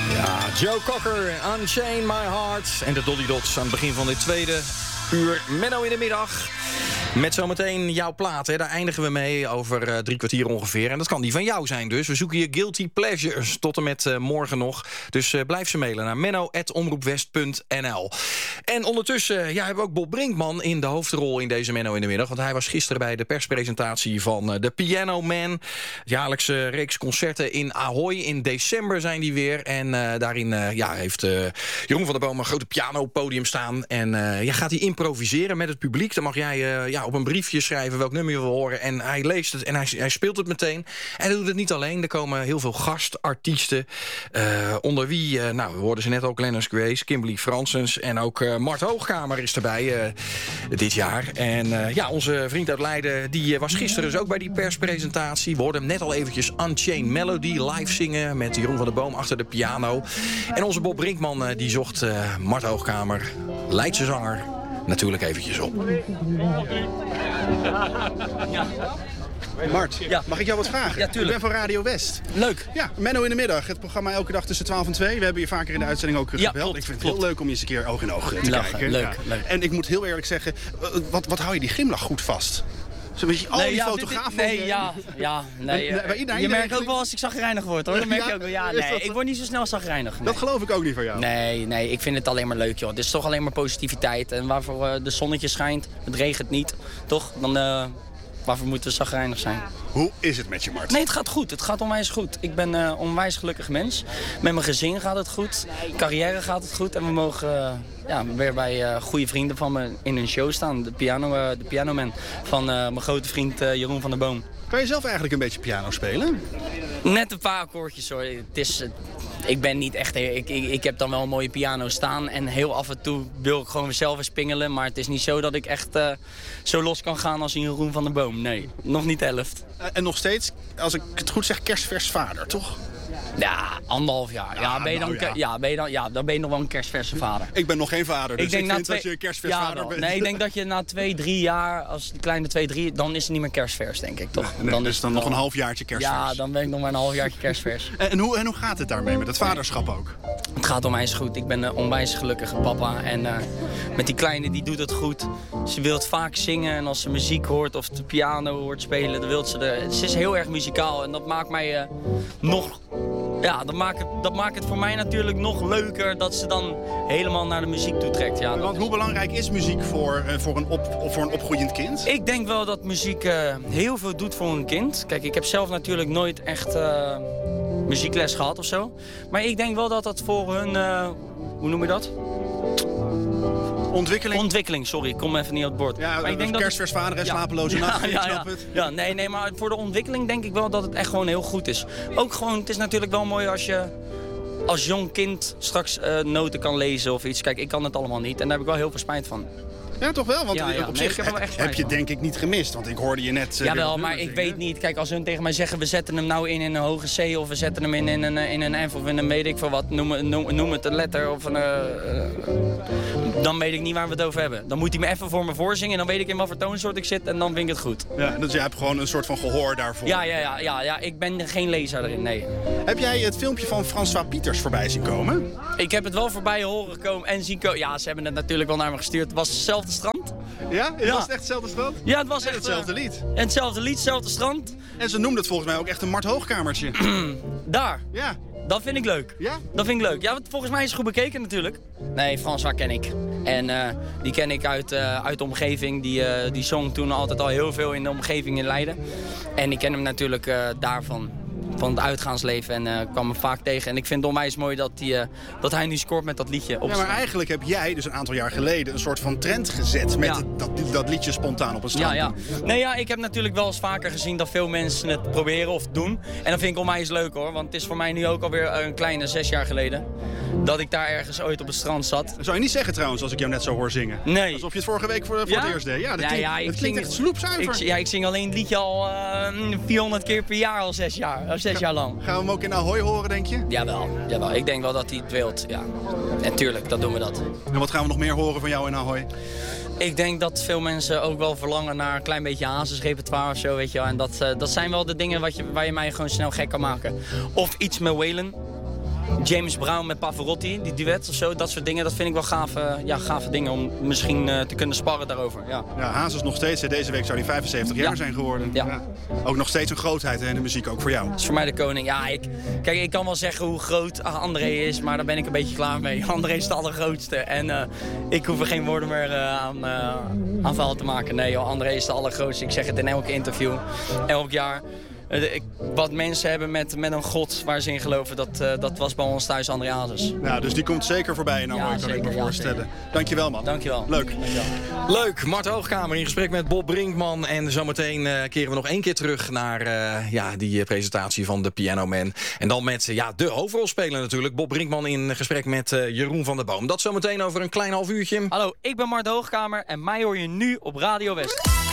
Joe Cocker, Unchain My Heart. En de Dolly Dots aan het begin van dit tweede uur. Menno in de middag. Met zometeen jouw plaat, hè. Daar eindigen we mee over 3 kwartier ongeveer. En dat kan die van jou zijn dus. We zoeken je guilty pleasures tot en met morgen nog. Dus blijf ze mailen naar menno@omroepwest.nl. En ondertussen hebben we ook Bob Brinkman in de hoofdrol in deze Menno in de middag. Want hij was gisteren bij de perspresentatie van The Piano Man. Jaarlijkse reeks concerten in Ahoy. In december zijn die weer. En daarin heeft Jeroen van der Boom een grote pianopodium staan. En gaat hij improviseren met het publiek. Dan mag jij op een briefje schrijven welk nummer je wil horen. En hij leest het en hij speelt het meteen. En hij doet het niet alleen. Er komen heel veel gastartiesten. Onder wie, we hoorden ze net ook, Lennox Grace, Kimberly Fransens. En ook Mart Hoogkamer is erbij dit jaar. En onze vriend uit Leiden, die was gisteren dus ook bij die perspresentatie. We hoorden hem net al eventjes Unchained Melody live zingen met Jeroen van der Boom achter de piano. En onze Bob Brinkman, die zocht Mart Hoogkamer, Leidse zanger, natuurlijk eventjes op. Mart, mag ik jou wat vragen? Ja, tuurlijk. Ik ben van Radio West. Leuk. Ja, Menno in de middag. Het programma elke dag tussen 12 en 2. We hebben je vaker in de uitzending ook gebeld. Klopt, ik vind het heel leuk om je eens een keer oog in oog te kijken. Leuk. En ik moet heel eerlijk zeggen, wat hou je die glimlach goed vast? Zo'n beetje al die fotografen. Je merkt ook wel als ik chagrijnig word, hoor. Dan merk je ook wel, ik word niet zo snel chagrijnig. Nee. Dat geloof ik ook niet van jou. Nee, ik vind het alleen maar leuk, joh. Het is toch alleen maar positiviteit. En waarvoor de zonnetje schijnt, het regent niet, toch? Dan waarvoor moeten we chagrijnig zijn? Hoe is het met je, Mart? Nee, het gaat goed. Het gaat onwijs goed. Ik ben een onwijs gelukkig mens. Met mijn gezin gaat het goed. Carrière gaat het goed. En we mogen weer bij goede vrienden van me in een show staan. De Pianoman van mijn grote vriend Jeroen van der Boom. Kan je zelf eigenlijk een beetje piano spelen? Net een paar akkoordjes, hoor. Ik ben niet echt... Ik heb dan wel een mooie piano staan. En heel af en toe wil ik gewoon zelf eens pingelen. Maar het is niet zo dat ik echt zo los kan gaan als Jeroen van der Boom. Nee, nog niet de helft. En nog steeds, als ik het goed zeg, kerstvers vader, toch? Ja, 1,5 jaar. Dan ben je nog wel een kerstverse vader. Ik ben nog geen vader, dus ik vind dat je een kerstvers vader bent. Nee, ik denk dat je na 2-3 jaar, als de kleine 2-3, dan is het niet meer kerstvers, denk ik, toch? Dan is het dan nog een halfjaartje kerstvers. Ja, dan ben ik nog maar een halfjaartje kerstvers. En hoe gaat het daarmee, met het vaderschap ook? Het gaat onwijs goed. Ik ben een onwijs gelukkige papa. En met die kleine, die doet het goed. Ze wil het vaak zingen en als ze muziek hoort of de piano hoort spelen, dan wil ze Ze is heel erg muzikaal en dat maakt mij nog... Ja, dat maakt het voor mij natuurlijk nog leuker dat ze dan helemaal naar de muziek toe trekt. Ja, want hoe belangrijk is muziek voor een opgroeiend kind? Ik denk wel dat muziek heel veel doet voor een kind. Kijk, ik heb zelf natuurlijk nooit echt muziekles gehad of zo. Maar ik denk wel dat dat voor hun, hoe noem je dat? Ontwikkeling, sorry, ik kom even niet op het bord. Ja, maar ik denk kerstvers vader en slapeloze nacht, ik snap het. Ja, nee, maar voor de ontwikkeling denk ik wel dat het echt gewoon heel goed is. Ook gewoon, het is natuurlijk wel mooi als je als jong kind straks noten kan lezen of iets. Kijk, ik kan het allemaal niet en daar heb ik wel heel veel spijt van. Ja, toch wel? Want op zich heb je denk ik niet gemist. Want ik hoorde je net... Jawel, maar ik weet niet. Kijk, als hun tegen mij zeggen, we zetten hem nou in een hoge C of we zetten hem in een F of in een weet ik veel wat. Noem het een letter of een... dan weet ik niet waar we het over hebben. Dan moet hij me even voor me voorzingen en dan weet ik in wat voor toonsoort ik zit en dan vind ik het goed. Ja, dus je hebt gewoon een soort van gehoor daarvoor. Ja, ik ben geen lezer erin, nee. Heb jij het filmpje van François Pieters voorbij zien komen? Ik heb het wel voorbij horen komen en zien komen. Ja, ze hebben het natuurlijk wel naar me gestuurd. Het was hetzelfde strand. Ja? Was het echt hetzelfde strand? Ja, het was echt hetzelfde lied. En hetzelfde lied, hetzelfde strand. En ze noemden het volgens mij ook echt een Mart Hoogkamertje. Daar? Ja. Dat vind ik leuk. Ja? Dat vind ik leuk. Ja, want volgens mij is het goed bekeken natuurlijk. Nee, François ken ik. En die ken ik uit de omgeving. Die zong toen altijd al heel veel in de omgeving in Leiden. En ik ken hem natuurlijk daarvan. Van het uitgaansleven en kwam hem vaak tegen. En ik vind het onwijs mooi dat hij nu scoort met dat liedje. Ja, maar eigenlijk heb jij dus een aantal jaar geleden een soort van trend gezet met dat liedje spontaan op een strand. Ja. Nee, ik heb natuurlijk wel eens vaker gezien dat veel mensen het proberen of doen. En dat vind ik onwijs leuk, hoor. Want het is voor mij nu ook alweer een kleine 6 jaar geleden dat ik daar ergens ooit op het strand zat. Dat zou je niet zeggen trouwens als ik jou net zo hoor zingen. Nee. Alsof je het vorige week voor het eerst deed. Ja, dat klinkt echt sloepzuiver. Ik zing alleen het liedje al 400 keer per jaar al 6 jaar. 6 jaar lang. Gaan we hem ook in Ahoy horen, denk je? Jawel. Ik denk wel dat hij het wilt, ja. En tuurlijk, dat doen we dat. En wat gaan we nog meer horen van jou in Ahoy? Ik denk dat veel mensen ook wel verlangen naar een klein beetje Hazes-repertoire of zo, weet je wel. En dat zijn wel de dingen waar je mij gewoon snel gek kan maken. Of iets met Waylon. James Brown met Pavarotti, die duet of zo, dat soort dingen. Dat vind ik wel gave dingen om misschien te kunnen sparren daarover. Ja. Ja, Haas is nog steeds, deze week zou hij 75 jaar zijn geworden. Ja. Ook nog steeds een grootheid in de muziek, ook voor jou. Dat is voor mij de koning. Ja, ik kan wel zeggen hoe groot André is, maar daar ben ik een beetje klaar mee. André is de allergrootste en ik hoef er geen woorden meer aan vuil te maken. Nee joh, André is de allergrootste. Ik zeg het in elk interview, elk jaar. Wat mensen hebben met een god waar ze in geloven, dat was bij ons thuis André Hazes. Nou, dus die komt zeker voorbij in Ahoy, kan ik me voorstellen. Dankjewel, man. Dankjewel. Leuk. Dankjewel. Leuk, Mart Hoogkamer in gesprek met Bob Brinkman. En zometeen keren we nog 1 keer terug naar die presentatie van de Piano Man. En dan met de hoofdrolspeler natuurlijk. Bob Brinkman in gesprek met Jeroen van der Boom. Dat zometeen over een klein half uurtje. Hallo, ik ben Mart Hoogkamer en mij hoor je nu op Radio West.